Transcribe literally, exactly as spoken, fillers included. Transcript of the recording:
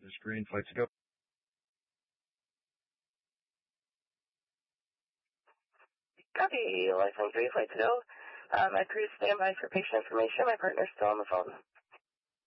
is green. Flight to go. Copy. Life one three, flight to go. Um, I crew standby for patient information. My partner's still on the phone.